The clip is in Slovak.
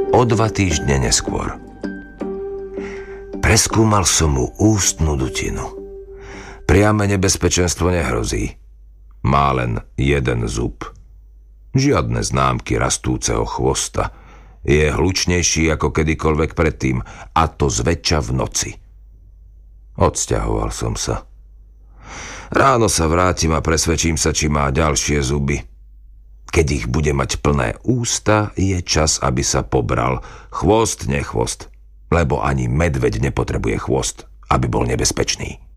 o 2 týždne neskôr. Preskúmal som mu ústnu dutinu. Priame nebezpečenstvo nehrozí. Má len jeden zub. Žiadne známky rastúceho chvosta. Je hlučnejší ako kedykoľvek predtým, a to zväčša v noci. Odsťahoval som sa. Ráno sa vrátim a presvedčím sa, či má ďalšie zuby. Keď ich bude mať plné ústa, je čas, aby sa pobral. Chvost, nechvost. Lebo ani medveď nepotrebuje chvost, aby bol nebezpečný.